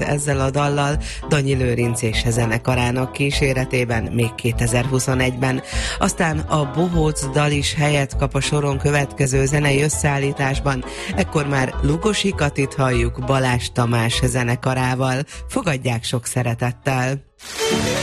ezzel a dallal Danyi Lőrinc és zenekarának kíséretében még 2021-ben. Aztán a bohóc dal is helyet kap a soron következő zenei összeállításban, ekkor már Lugosi Katit halljuk Balázs Tamás zenekarával. Fogadják sok szeretettel!